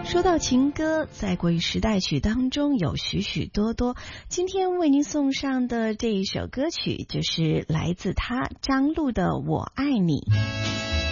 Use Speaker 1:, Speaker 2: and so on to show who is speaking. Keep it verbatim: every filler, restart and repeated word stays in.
Speaker 1: 说到情歌，在国语时代曲当中有许许多多。今天为您送上的这一首歌曲，就是来自他张璐的《我爱你》。